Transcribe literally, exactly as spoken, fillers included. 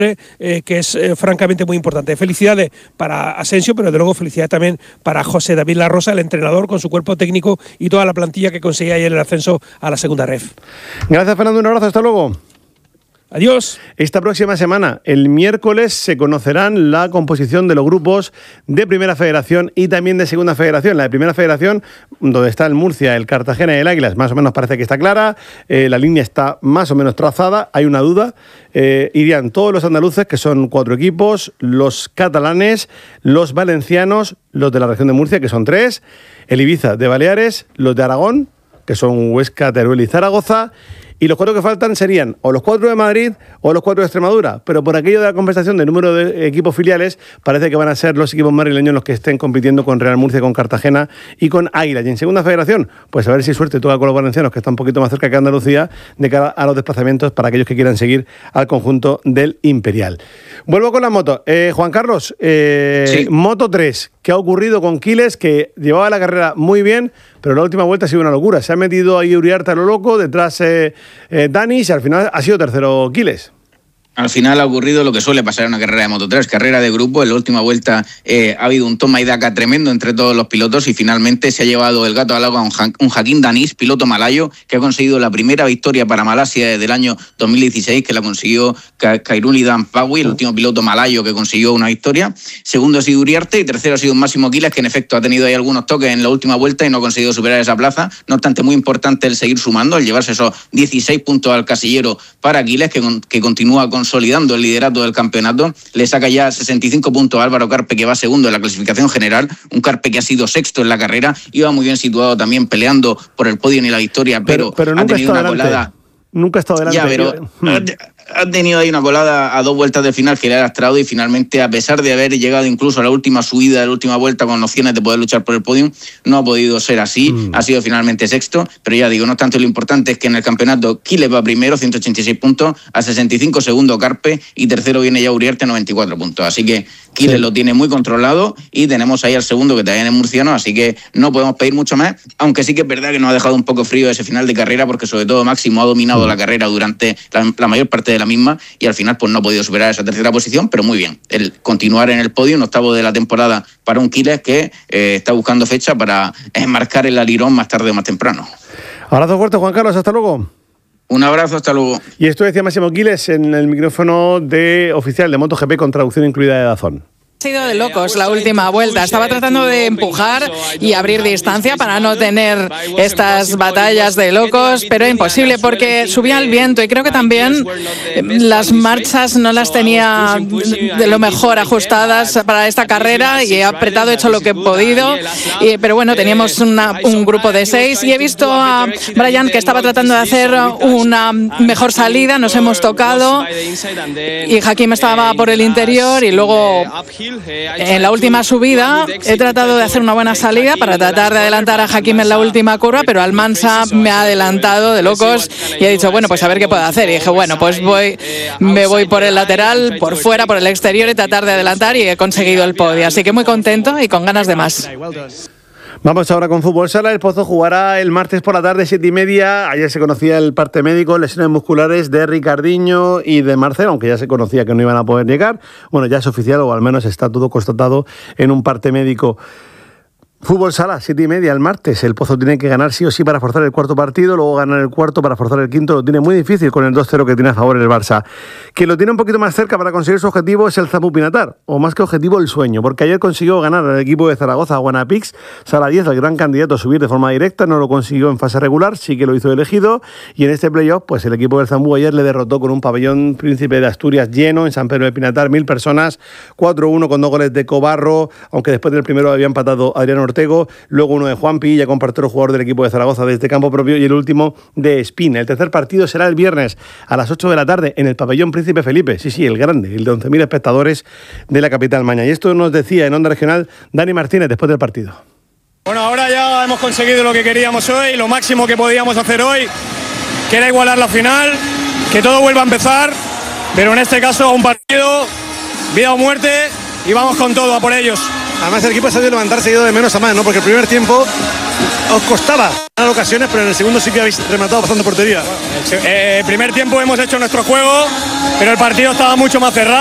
Eh, que es eh, francamente muy importante. Felicidades para Asensio, pero desde luego felicidades también para José David La Rosa, el entrenador, con su cuerpo técnico y toda la plantilla que conseguía ayer el ascenso a la segunda ref. Gracias, Fernando, un abrazo, hasta luego. Adiós. Esta próxima semana, el miércoles, se conocerán la composición de los grupos de Primera Federación y también de Segunda Federación. La de Primera Federación, donde está el Murcia, el Cartagena y el Águilas, más o menos parece que está clara, eh, la línea está más o menos trazada, hay una duda. Eh, irían todos los andaluces, que son cuatro equipos, los catalanes, los valencianos, los de la región de Murcia, que son tres, el Ibiza de Baleares, los de Aragón, que son Huesca, Teruel y Zaragoza. Y los cuatro que faltan serían o los cuatro de Madrid o los cuatro de Extremadura. Pero por aquello de la compensación del número de equipos filiales, parece que van a ser los equipos madrileños los que estén compitiendo con Real Murcia, con Cartagena y con Águila. Y en Segunda Federación, pues a ver si suerte toca con los valencianos, que están un poquito más cerca que Andalucía, de cara a los desplazamientos para aquellos que quieran seguir al conjunto del Imperial. Vuelvo con la moto. Eh, Juan Carlos, eh, sí. Moto tres. ¿Qué ha ocurrido con Quiles, que llevaba la carrera muy bien, pero la última vuelta ha sido una locura? Se ha metido ahí Uriarte a lo loco, detrás eh, eh, Danis, y al final ha sido tercero Quiles. Al final ha ocurrido lo que suele pasar en una carrera de Moto tres, carrera de grupo. En la última vuelta eh, ha habido un toma y daca tremendo entre todos los pilotos y finalmente se ha llevado el gato al agua un, ja- un Hakim Danis, piloto malayo, que ha conseguido la primera victoria para Malasia desde el año dos mil dieciséis, que la consiguió Ka- Khairul Dampawi, el último piloto malayo que consiguió una victoria. Segundo ha sido Uriarte y tercero ha sido Máximo Quiles, que en efecto ha tenido ahí algunos toques en la última vuelta y no ha conseguido superar esa plaza. No obstante, muy importante el seguir sumando, el llevarse esos dieciséis puntos al casillero para Quiles, que, que continúa consolidando el liderato del campeonato. Le saca ya sesenta y cinco puntos a Álvaro Carpe, que va segundo en la clasificación general, un Carpe que ha sido sexto en la carrera, iba muy bien situado también peleando por el podio y la victoria, pero, pero, pero ha tenido una delante. colada. Nunca ha estado delante. Ya, pero ha tenido ahí una colada a dos vueltas del final que le ha lastrado y finalmente, a pesar de haber llegado incluso a la última subida de la última vuelta con opciones de poder luchar por el podio, no ha podido ser así, mm. ha sido finalmente sexto, pero ya digo, no obstante, lo importante es que en el campeonato Quiles va primero, ciento ochenta y seis puntos, a sesenta y cinco segundo Carpe, y tercero viene ya Uriarte, noventa y cuatro puntos, así que Quiles sí. lo tiene muy controlado y tenemos ahí al segundo, que también es murciano, así que no podemos pedir mucho más, aunque sí que es verdad que nos ha dejado un poco frío ese final de carrera, porque sobre todo Máximo ha dominado mm. la carrera durante la, la mayor parte de la misma y al final pues no ha podido superar esa tercera posición, pero muy bien, el continuar en el podio, un octavo de la temporada para un Quiles que eh, está buscando fecha para enmarcar el alirón más tarde o más temprano. Abrazo fuerte, Juan Carlos, hasta luego. Un abrazo, hasta luego. Y esto decía Máximo Quiles en el micrófono de oficial de MotoGP con traducción incluida de Dazón. Ha sido de locos la última vuelta. Estaba tratando de empujar y abrir distancia para no tener estas batallas de locos, pero imposible porque subía el viento y creo que también las marchas no las tenía de lo mejor ajustadas para esta carrera y he apretado, he hecho lo que he podido, y, pero bueno, teníamos una, un grupo de seis y he visto a Brian que estaba tratando de hacer una mejor salida, nos hemos tocado y Hakim estaba por el interior y luego en la última subida he tratado de hacer una buena salida para tratar de adelantar a Hakim en la última curva, pero Almansa me ha adelantado de locos y he dicho, bueno, pues a ver qué puedo hacer. Y dije, bueno, pues voy, me voy por el lateral, por fuera, por el exterior y tratar de adelantar, y he conseguido el podio. Así que muy contento y con ganas de más. Vamos ahora con fútbol sala. El Pozo jugará el martes por la tarde, siete y media. Ayer se conocía el parte médico, lesiones musculares de Ricardiño y de Marcelo, aunque ya se conocía que no iban a poder llegar. Bueno, ya es oficial, o al menos está todo constatado en un parte médico. Fútbol sala, siete y media el martes. El Pozo tiene que ganar sí o sí para forzar el cuarto partido, luego ganar el cuarto para forzar el quinto. Lo tiene muy difícil con el dos cero que tiene a favor el Barça. Quien lo tiene un poquito más cerca para conseguir su objetivo es el Zapu Pinatar, o más que objetivo, el sueño, porque ayer consiguió ganar al equipo de Zaragoza, Guanapix. Sala diez, el gran candidato a subir de forma directa, no lo consiguió en fase regular, sí que lo hizo elegido, y en este playoff, pues el equipo del Zambú ayer le derrotó con un pabellón Príncipe de Asturias lleno en San Pedro de Pinatar, mil personas, cuatro uno con dos goles de Cobarro, aunque después del primero había empatado Adrián Ortego, luego uno de Juanpi, ya compartió el jugador del equipo de Zaragoza desde campo propio, y el último de Espina. El tercer partido será el viernes a las ocho de la tarde en el pabellón Príncipe Felipe, sí, sí, el grande, el de once mil espectadores de la capital maña. Y esto nos decía en Onda Regional Dani Martínez después del partido. Bueno, ahora ya hemos conseguido lo que queríamos hoy, lo máximo que podíamos hacer hoy, que era igualar la final, que todo vuelva a empezar, pero en este caso un partido, vida o muerte, y vamos con todo a por ellos. Además el equipo ha sabido levantarse y ido de menos a más, ¿no? Porque el primer tiempo os costaba ganar ocasiones, pero en el segundo sí que habéis rematado bastante portería. El primer tiempo hemos hecho nuestro juego, pero el partido estaba mucho más cerrado.